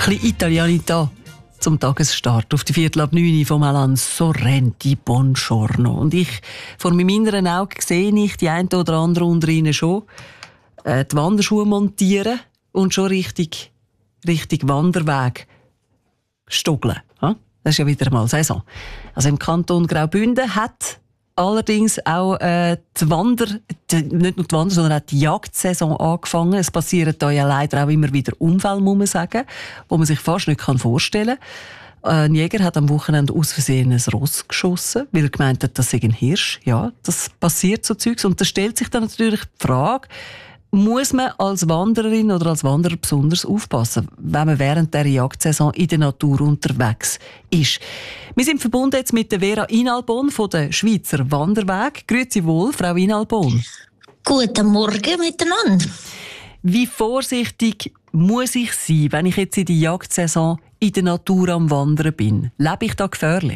bisschen Italianita zum Tagesstart auf die 8:45 von Melan Sorrenti Buongiorno. Und vor meinem inneren Auge sehe ich die eine oder andere unter ihnen schon die Wanderschuhe montieren und schon richtig Wanderweg stuggeln. Das ist ja wieder mal Saison. Also im Kanton Graubünden hat allerdings auch nicht nur die Wander-, sondern auch die Jagdsaison angefangen. Es passieren da ja leider auch immer wieder Unfälle, muss man sagen, wo man sich fast nicht vorstellen kann. Ein Jäger hat am Wochenende aus Versehen ein Ross geschossen, weil er gemeint hat, das sei ein Hirsch. Ja, das passiert so Zeugs. Und da stellt sich dann natürlich die Frage, muss man als Wandererin oder als Wanderer besonders aufpassen, wenn man während der Jagdsaison in der Natur unterwegs ist? Wir sind verbunden jetzt mit der Vera Inalbon von der Schweizer Wanderweg. Grüezi wohl, Frau Inalbon. Guten Morgen miteinander. Wie vorsichtig muss ich sein, wenn ich jetzt in der Jagdsaison in der Natur am Wandern bin? Lebe ich da gefährlich?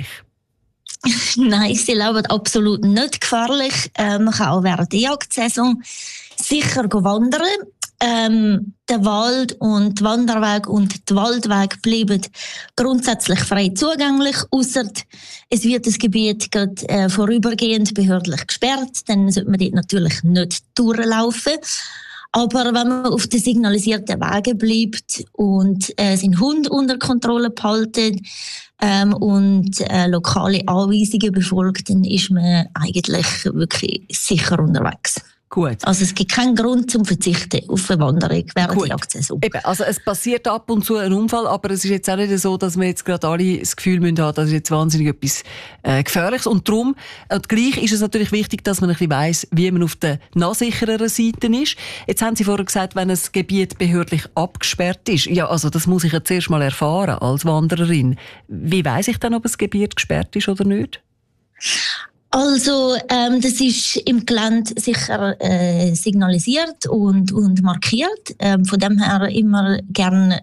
Nein, sie leben absolut nicht gefährlich. Man kann auch während der Jagdsaison sicher wandern. Der Wald und der Wanderweg und der Waldweg bleiben grundsätzlich frei zugänglich, ausser es wird das Gebiet gerade vorübergehend behördlich gesperrt, dann sollte man dort natürlich nicht durchlaufen. Aber wenn man auf den signalisierten Wegen bleibt und seinen Hund unter Kontrolle behalten und lokale Anweisungen befolgt, dann ist man eigentlich wirklich sicher unterwegs. Gut. Also es gibt keinen Grund zum Verzichten auf eine Wanderung während der Jagdsaison. Eben, also es passiert ab und zu ein Unfall, aber es ist jetzt auch nicht so, dass wir jetzt gerade alle das Gefühl haben, das ist jetzt wahnsinnig etwas Gefährliches. Und darum, und gleich ist es natürlich wichtig, dass man ein bisschen weiss, wie man auf der nachsichereren Seite ist. Jetzt haben Sie vorher gesagt, wenn ein Gebiet behördlich abgesperrt ist. Ja, also das muss ich ja zuerst mal erfahren als Wandererin. Wie weiss ich dann, ob ein Gebiet gesperrt ist oder nicht? Also, das ist im Gelände sicher signalisiert und markiert. Von dem her immer gerne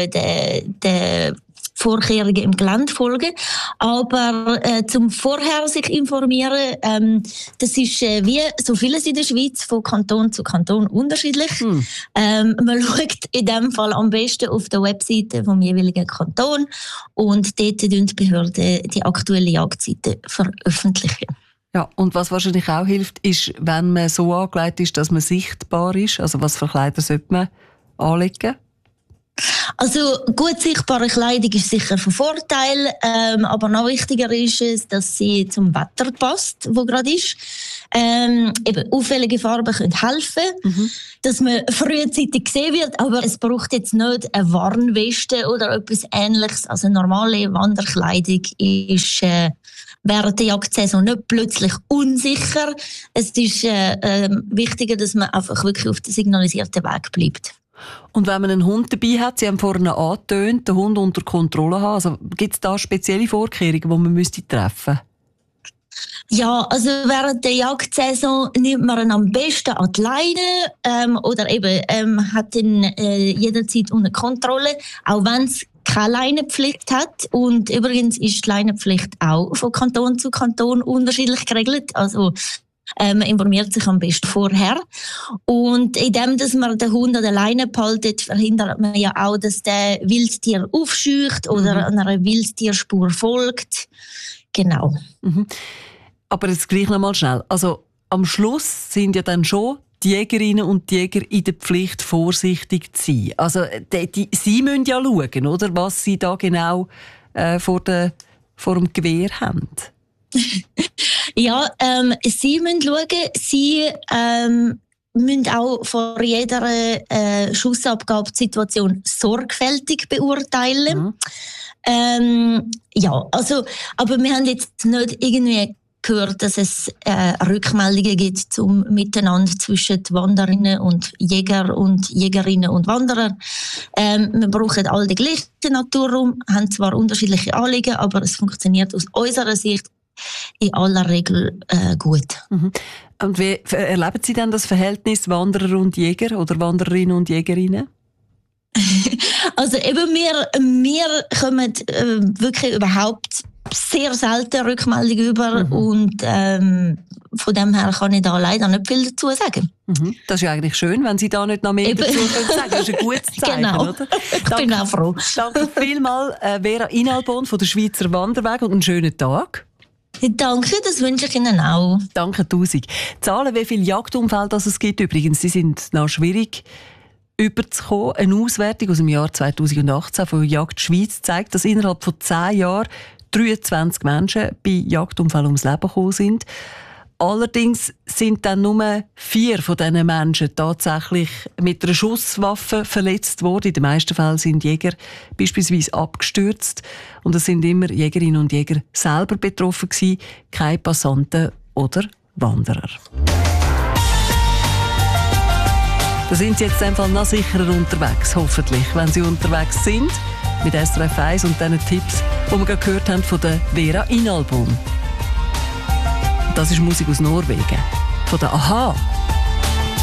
der Vorkehrungen im Gelände folgen. Aber zum vorher sich informieren, das ist wie so vieles in der Schweiz von Kanton zu Kanton unterschiedlich. Man schaut in dem Fall am besten auf der Webseite vom jeweiligen Kanton und dort die Behörden die aktuelle Jagdseite veröffentlichen. Ja, und was wahrscheinlich auch hilft, ist, wenn man so angelegt ist, dass man sichtbar ist. Also was für Kleider sollte man anlegen? Also gut sichtbare Kleidung ist sicher von Vorteil, aber noch wichtiger ist es, dass sie zum Wetter passt, wo gerade ist. Eben auffällige Farben können helfen, dass man frühzeitig gesehen wird, aber es braucht jetzt nicht eine Warnweste oder etwas Ähnliches. Also normale Wanderkleidung ist während der Jagdsaison nicht plötzlich unsicher. Es ist wichtiger, dass man einfach wirklich auf den signalisierten Weg bleibt. Und wenn man einen Hund dabei hat, Sie haben vorhin angetönt, den Hund unter Kontrolle haben, also gibt es da spezielle Vorkehrungen, die man treffen müsste? Ja, also während der Jagdsaison nimmt man ihn am besten an die Leine oder eben hat ihn jederzeit unter Kontrolle, auch wenn es keine Leinenpflicht hat. Und übrigens ist die Leinenpflicht auch von Kanton zu Kanton unterschiedlich geregelt. Also man informiert sich am besten vorher. Und indem, dass man den Hund an der Leine behaltet, verhindert man ja auch, dass der Wildtier aufscheucht oder einer Wildtierspur folgt. Genau. Aber jetzt gleich noch mal schnell. Also am Schluss sind ja dann schon die Jägerinnen und die Jäger in der Pflicht, vorsichtig zu sein. Also sie müssen ja schauen, oder, was sie da genau vor dem Gewehr haben. Ja, sie müssen schauen, sie müssen auch vor jeder Schussabgabesituation sorgfältig beurteilen. Ja, also, aber wir haben jetzt nicht irgendwie gehört, dass es Rückmeldungen gibt zum Miteinander zwischen Wanderinnen und Jäger und Jägerinnen und Wanderer. Wir brauchen alle den gleichen Naturraum, haben zwar unterschiedliche Anliegen, aber es funktioniert aus unserer Sicht in aller Regel gut. Und wie erleben Sie denn das Verhältnis Wanderer und Jäger oder Wandererinnen und Jägerinnen? Also eben wir kommen wirklich überhaupt sehr selten Rückmeldungen über und von dem her kann ich da leider nicht viel dazu sagen. Das ist ja eigentlich schön, wenn Sie da nicht noch mehr dazu sagen können. Das ist ein gutes Zeichen, genau. Oder? Ich bin auch froh. Danke vielmals, Vera Inalbon von der Schweizer Wanderweg und einen schönen Tag. Danke, das wünsche ich Ihnen auch. Danke 1000. Zahlen, wie viele Jagdunfälle es gibt übrigens, die sind noch schwierig überzukommen. Eine Auswertung aus dem Jahr 2018 von Jagd Schweiz zeigt, dass innerhalb von 10 Jahren 23 Menschen bei Jagdunfällen ums Leben gekommen sind. Allerdings sind dann nur 4 von diesen Menschen tatsächlich mit einer Schusswaffe verletzt worden. In den meisten Fällen sind Jäger beispielsweise abgestürzt. Und es sind immer Jägerinnen und Jäger selber betroffen gewesen, keine Passanten oder Wanderer. Da sind Sie jetzt einfach noch sicherer unterwegs, hoffentlich, wenn Sie unterwegs sind. Mit SRF 1 und diesen Tipps, die wir gerade gehört haben von der Vera Inalbon. Das ist Musik aus Norwegen. Von der Aha.